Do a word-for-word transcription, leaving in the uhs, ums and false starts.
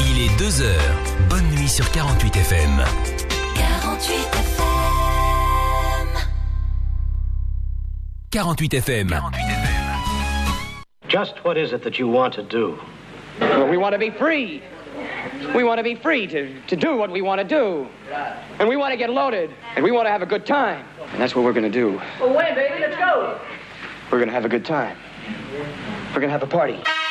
Il est deux heures. Bonne nuit sur quarante-huit F M. quarante-huit F M. quarante-huit F M. Just what is it that you want to do? Well, we want to be free. We want to be free to, to do what we want to do. And we want to get loaded. And we want to have a good time. And that's what we're going to do. Well, wait, baby, let's go. We're going to have a good time. We're going to have a party.